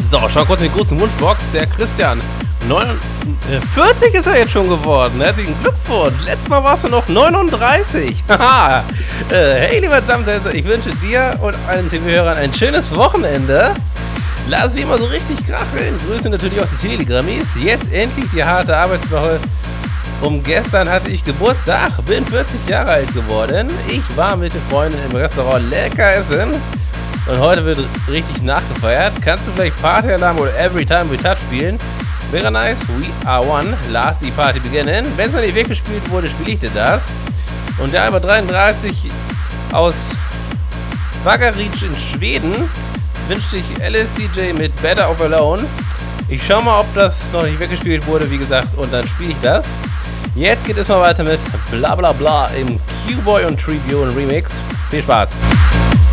So, schau kurz in die großen Wunschbox. Der Christian, 40 ist er jetzt schon geworden. Herzlichen Glückwunsch. Letztes Mal warst du noch 39. Haha. Hey, lieber Jumptester, ich wünsche dir und allen TV-Hörern ein schönes Wochenende. Lass wie immer so richtig kracheln. Grüße natürlich auch die Telegrammis. Jetzt endlich die harte Arbeitswoche. Gestern hatte ich Geburtstag, bin 40 Jahre alt geworden. Ich war mit den Freunden im Restaurant lecker essen. Und heute wird richtig nachgefeiert. Kannst du vielleicht Party Alarm oder Every Time We Touch spielen? Wäre nice. We are one. Lass die Party beginnen. Wenn es noch nicht weggespielt wurde, spiele ich dir das. Und der Albert 33 aus Vagaric in Schweden wünscht sich LSDJ mit Better Off Alone. Ich schau mal, ob das noch nicht weggespielt wurde, wie gesagt, und dann spiele ich das. Jetzt geht es mal weiter mit Bla Bla Bla im Q-Boy und Tribune Remix. Viel Spaß!